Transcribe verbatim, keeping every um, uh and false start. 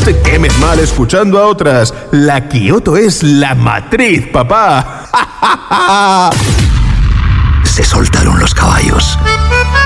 te quemes mal escuchando a otras. La Kioto es la matriz, papá. Se soltaron los caballos.